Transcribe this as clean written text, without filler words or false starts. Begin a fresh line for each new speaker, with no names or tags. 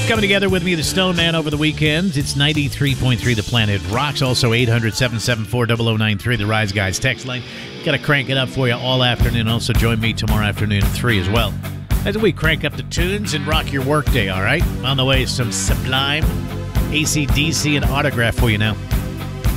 coming together with me, the Stone Man, over the weekend. It's 93.3 The Planet Rocks. Also 800-774-0093, the Rise Guys text line. Got to crank it up for you all afternoon. Also join me tomorrow afternoon at 3 as well, as we crank up the tunes and rock your workday, all right? On the way, some Sublime, AC/DC, and Autograph for you now.